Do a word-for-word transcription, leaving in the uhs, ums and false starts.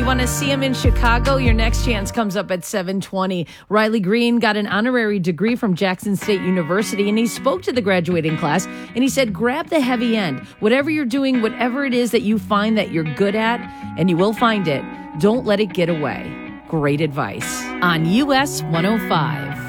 You want to see him in Chicago? Your next chance comes up at seven twenty. Riley Green got an honorary degree from Jackson State University, and he spoke to the graduating class, and he said, grab the heavy end. Whatever you're doing, whatever it is that you find that you're good at, and you will find it, don't let it get away. Great advice on U S one oh five.